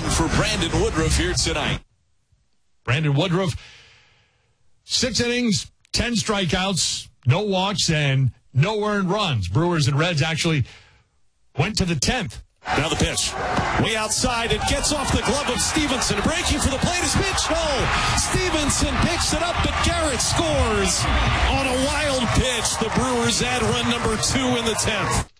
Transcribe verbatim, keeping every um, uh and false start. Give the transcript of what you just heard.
for Brandon Woodruff here tonight. Brandon Woodruff, six innings, ten strikeouts, no walks, and no earned runs. Brewers and Reds actually went to the tenth. Now the pitch. Way outside. It gets off the glove of Stevenson. Breaking for the plate is Mitchell. Stevenson picks it up, but Garrett scores on a wild pitch. The Brewers add run number two in the tenth.